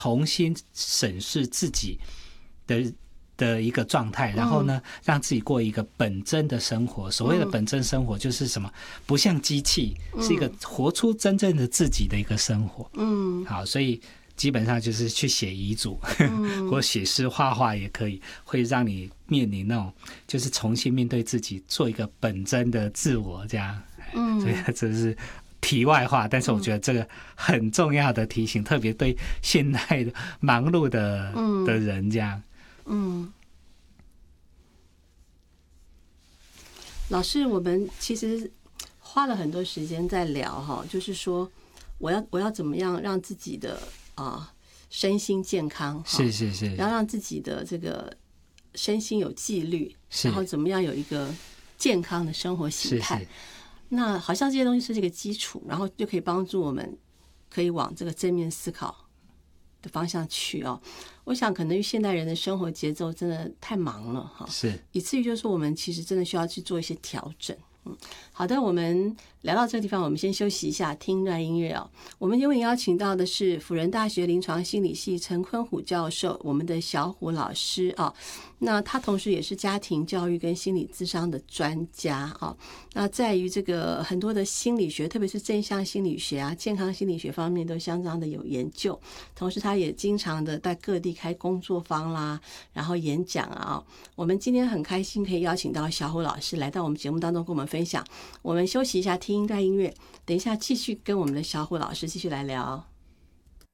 重新审视自己的一个状态，然后呢，让自己过一个本真的生活。所谓的本真生活就是什么？不像机器，是一个活出真正的自己的一个生活。好，所以基本上就是去写遗嘱，或写诗、画画也可以，会让你面临那种就是重新面对自己，做一个本真的自我这样。所以这是题外话，但是我觉得这个很重要的提醒，特别对现代的忙碌的人这样。 老师，我们其实花了很多时间在聊哈，就是说我要怎么样让自己的身心健康， 是， 然后让自己的这个身心有纪律，然后怎么样有一个健康的生活形态。那好像这些东西是这个基础，然后就可以帮助我们可以往这个正面思考的方向去哦。我想可能现代人的生活节奏真的太忙了哈， 是以至于就是我们其实真的需要去做一些调整。好的，我们聊到这个地方，我们先休息一下，听一段音乐哦。我们永远邀请到的是辅仁大学临床心理系陈坤虎教授，我们的小虎老师啊。那他同时也是家庭教育跟心理咨商的专家啊。那在于这个很多的心理学，特别是正向心理学啊、健康心理学方面都相当的有研究。同时，他也经常的在各地开工作坊啦，然后演讲啊。我们今天很开心可以邀请到小虎老师来到我们节目当中跟我们分享。我们休息一下，听一段音乐，等一下继续跟我们的小虎老师继续来聊。